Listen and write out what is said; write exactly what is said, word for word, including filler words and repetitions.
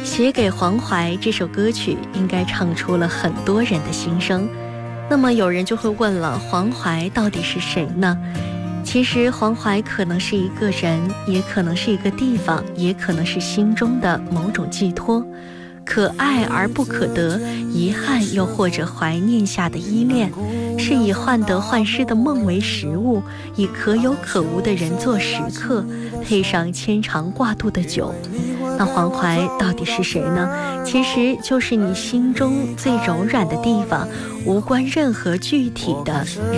写给黄淮这首歌曲应该唱出了很多人的心声。那么有人就会问了，黄淮到底是谁呢？其实黄淮可能是一个人，也可能是一个地方，也可能是心中的某种寄托，可爱而不可得，遗憾又或者怀念下的依恋，是以患得患失的梦为食物，以可有可无的人做食客，配上牵肠挂肚的酒。那黄淮到底是谁呢？其实就是你心中最柔软的地方，无关任何具体的